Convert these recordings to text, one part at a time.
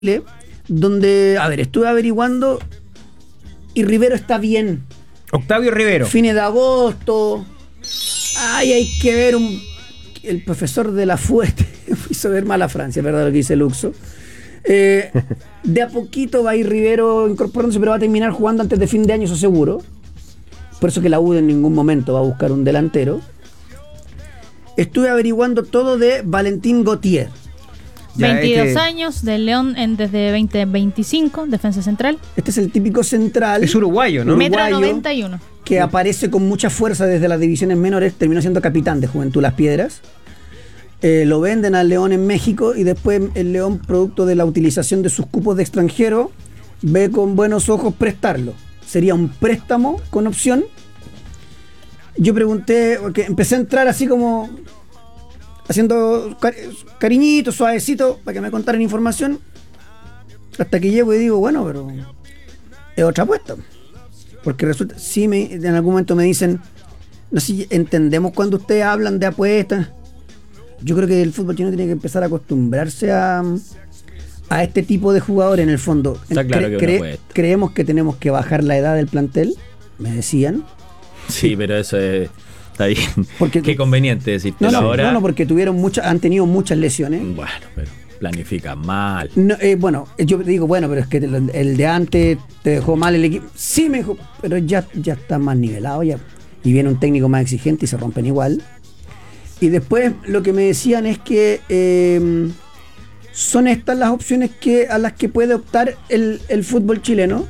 donde, a ver, estuve averiguando y Rivero está bien. Octavio Rivero. Fines de agosto. Ay, hay que ver el profesor de la Fuente hizo ver mal a Francia, ¿verdad? Lo que dice Luxo. De a poquito va a ir Rivero incorporándose, pero va a terminar jugando antes de fin de año, eso seguro. Por eso que la U en ningún momento va a buscar un delantero. Estuve averiguando todo de Valentín Gauthier. 22 años, del León desde 2025, defensa central. Este es el típico central. Es uruguayo, ¿no? Metro 91. Que aparece con mucha fuerza desde las divisiones menores, terminó siendo capitán de Juventud Las Piedras. Lo venden al León en México y después el León, producto de la utilización de sus cupos de extranjero, ve con buenos ojos prestarlo. Sería un préstamo con opción. Yo pregunté, porque empecé a entrar así como haciendo cariñito, suavecito, para que me contaran información, hasta que llego y digo, bueno, pero es otra apuesta. Porque resulta, sí, en algún momento me dicen, no sé si entendemos cuando ustedes hablan de apuestas. Yo creo que el fútbol chino tiene que empezar a acostumbrarse a este tipo de jugadores en el fondo. Está claro que creemos que tenemos que bajar la edad del plantel, me decían. Sí, pero eso está bien. Porque, qué conveniente decirte ahora. No, porque han tenido muchas lesiones. Bueno, pero planifican mal. No, bueno, yo digo, bueno, pero es que el de antes te dejó mal el equipo. Sí, me dijo, pero ya está más nivelado ya. Y viene un técnico más exigente y se rompen igual. Y después lo que me decían es que son estas las opciones a las que puede optar el fútbol chileno.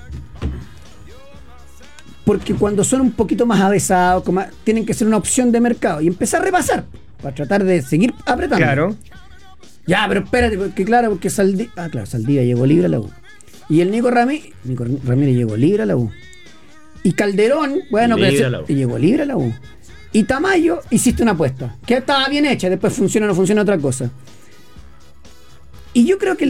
Porque cuando son un poquito más avesados, tienen que ser una opción de mercado y empezar a repasar para tratar de seguir apretando. Claro. Ya, pero espérate, porque Saldivia llegó libre a la U. Y el Nico Ramírez llegó libre a la U. Y Calderón, bueno, llegó libre a la U. Y Tamayo, hiciste una apuesta que estaba bien hecha, después funciona o no funciona otra cosa. Y yo creo que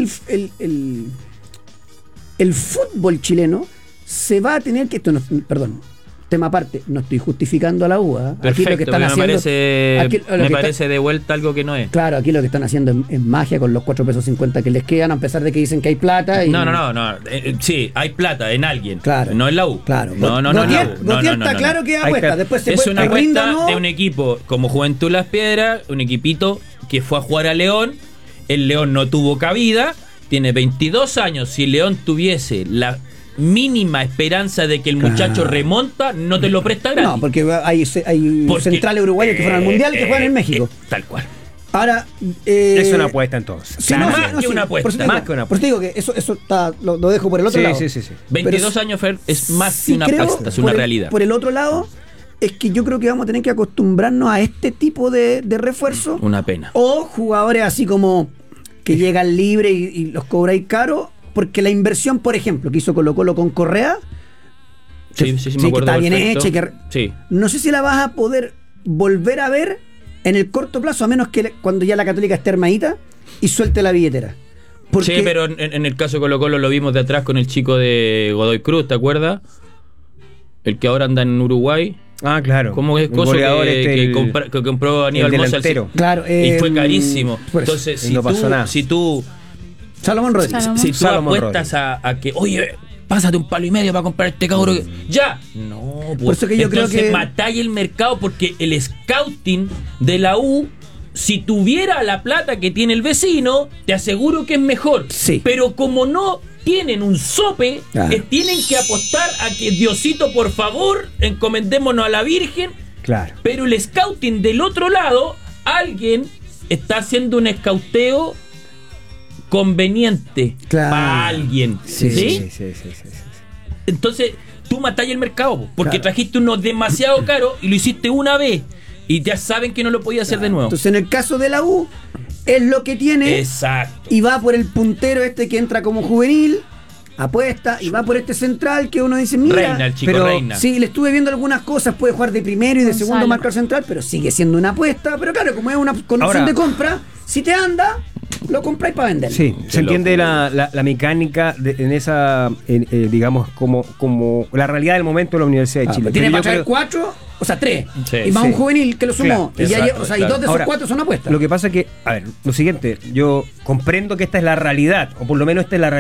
el fútbol chileno se va a tener que... tema aparte, no estoy justificando a la U. Perfecto, aquí lo que están haciendo, me parece de vuelta algo que no es. Claro, aquí lo que están haciendo es magia con los 4,50 pesos que les quedan, a pesar de que dicen que hay plata. No. Sí, hay plata en alguien. Claro. No en la U. Claro. No. Está claro que es apuesta. Después es una apuesta de un equipo como Juventud Las Piedras, un equipito que fue a jugar a León. El León no tuvo cabida. Tiene 22 años. Si León tuviese la mínima esperanza de que el muchacho remonta, no te lo presta gratis. No, porque hay centrales uruguayos que fueron al Mundial que juegan en México. Tal cual. Ahora es una apuesta entonces. Sí, más que una apuesta. Por eso digo que eso está, lo dejo por el otro lado. Sí. 22 años, Fer, es más que una apuesta, es una realidad. Por el otro lado, es que yo creo que vamos a tener que acostumbrarnos a este tipo de refuerzo. Una pena. O jugadores así como que llegan libres y los cobráis caro. Porque la inversión, por ejemplo, que hizo Colo-Colo con Correa, sí, me acuerdo, que está bien perfecto. hecha. Sí. No sé si la vas a poder volver a ver en el corto plazo, a menos que cuando ya la Católica esté armadita y suelte la billetera. Sí, pero en el caso de Colo-Colo lo vimos de atrás con el chico de Godoy Cruz, ¿te acuerdas? El que ahora anda en Uruguay. Ah, claro. ¿Cómo es cosa que compró Aníbal Mosa? Claro. Y fue carísimo. Entonces, si tú Salomón Rodríguez. Si tú apuestas a que, oye, pásate $1,5 para comprar este cabro. ¡Ya! No, pues. Por eso que yo entonces creo que matáis el mercado, porque el scouting de la U, si tuviera la plata que tiene el vecino, te aseguro que es mejor. Sí. Pero como no tienen un sope, tienen que apostar a que Diosito, por favor, encomendémonos a la Virgen. Claro. Pero el scouting del otro lado, alguien está haciendo un escauteo conveniente para alguien. Sí. Entonces tú matáis el mercado porque trajiste uno demasiado caro y lo hiciste una vez y ya saben que no lo podía hacer de nuevo. Entonces en el caso de la U es lo que tiene. Exacto. Y va por el puntero que entra como juvenil, apuesta, y va por este central que uno dice, mira, Reina, el chico Reina. Sí, le estuve viendo algunas cosas, puede jugar de primero y de segundo marcador central, pero sigue siendo una apuesta. Pero claro, como es una condición de compra, si te anda, lo compráis para vender. Sí, se entiende la mecánica en esa, digamos, como la realidad del momento de la Universidad de Chile. Tiene para traer 4 O sea, 3. Sí, y más sí. un juvenil que lo sumó. Claro, y, ya exacto, lleva- o sea, y 2 de esos Ahora, 4 son apuestas. Lo que pasa es que, a ver, lo siguiente, yo comprendo que esta es la realidad, o por lo menos esta es la realidad